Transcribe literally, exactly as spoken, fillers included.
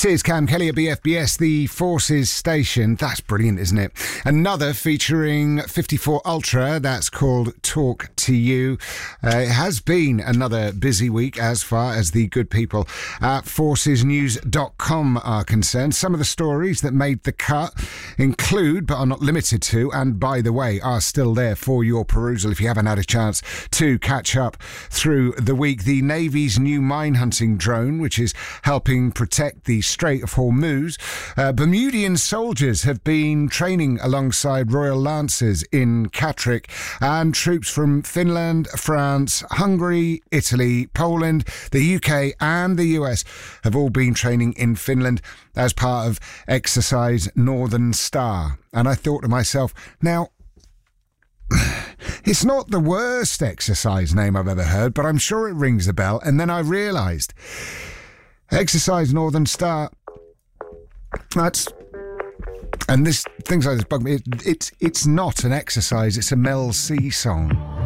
This is Cam Kelly at B F B S, the Forces station. That's brilliant, isn't it? Another featuring fifty-four Ultra, that's called Talk to You. Uh, it has been another busy week as far as the good people at forces news dot com are concerned. Some of the stories that made the cut include, but are not limited to, and by the way, are still there for your perusal if you haven't had a chance to catch up through the week. The Navy's new mine hunting drone, which is helping protect the Strait of Hormuz. Uh, Bermudian soldiers have been training alongside Royal Lancers in Catterick, and troops from Finland, France, Hungary, Italy, Poland, the U K and the U S have all been training in Finland as part of Exercise Northern Star. And I thought to myself, now, it's not the worst exercise name I've ever heard, but I'm sure it rings a bell. And then I realised, Exercise Northern Star, that's... And this things like this bug me. It, it's, it's not an exercise, it's a Mel C song.